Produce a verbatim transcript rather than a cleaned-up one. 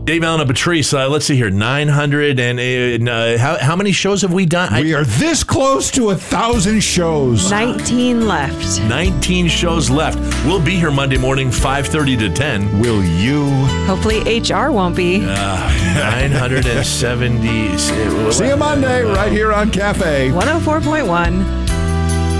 Dave Allen and Patrice, uh, let's see here, nine hundred and uh, how, how many shows have we done? We are this close to a thousand shows. nineteen left. nineteen shows left. We'll be here Monday morning, five thirty to ten. Will you? Hopefully H R won't be. Uh, nine hundred seventy. See you Monday right here on Cafe. one oh four point one.